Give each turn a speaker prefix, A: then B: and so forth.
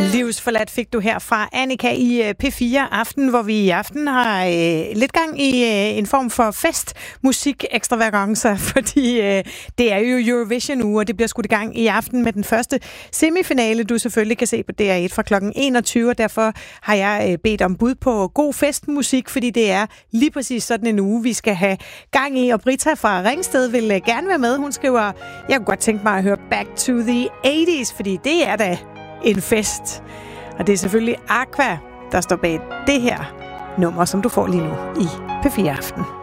A: Livsforladt fik du her fra Annika i P4 Aften, hvor vi i aften har lidt gang i en form for festmusik ekstravagancer, fordi det er jo Eurovision uge, og det bliver skudt i gang i aften med den første semifinale, du selvfølgelig kan se på DR1 fra kl. 21, og derfor har jeg bedt om bud på god festmusik, fordi det er lige præcis sådan en uge, vi skal have gang i, og Britta fra Ringsted vil gerne være med. Hun skriver, jeg kunne godt tænke mig at høre Back to the 80's, fordi det er da en fest. Og det er selvfølgelig Aqua, der står bag det her nummer, som du får lige nu i P4 Aften.